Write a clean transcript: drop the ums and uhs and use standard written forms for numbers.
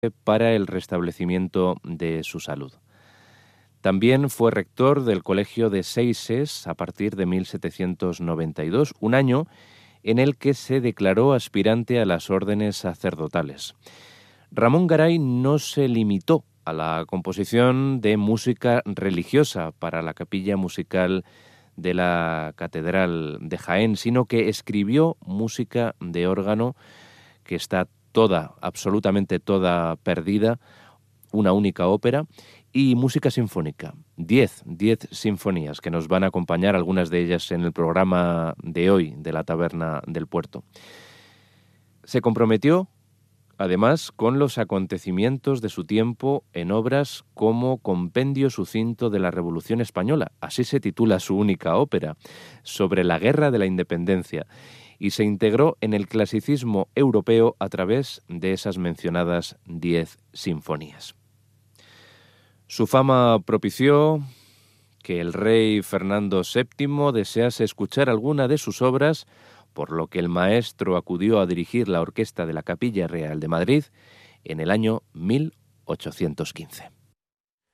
para el restablecimiento de su salud. También fue rector del Colegio de Seises a partir de 1792, un año en el que se declaró aspirante a las órdenes sacerdotales. Ramón Garay no se limitó a la composición de música religiosa para la capilla musical de la Catedral de Jaén, sino que escribió música de órgano que está absolutamente toda perdida, una única ópera, y música sinfónica, 10 sinfonías que nos van a acompañar, algunas de ellas en el programa de hoy de la Taberna del Puerto. Se comprometió, además, con los acontecimientos de su tiempo en obras como Compendio sucinto de la Revolución Española, así se titula su única ópera, sobre la Guerra de la Independencia, y se integró en el clasicismo europeo a través de esas mencionadas 10 sinfonías. Su fama propició que el rey Fernando VII desease escuchar alguna de sus obras, por lo que el maestro acudió a dirigir la orquesta de la Capilla Real de Madrid en el año 1815.